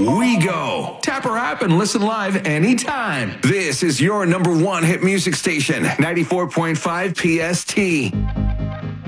we go. Tap our app and listen live anytime. This is your number one hit music station, 94.5 PST.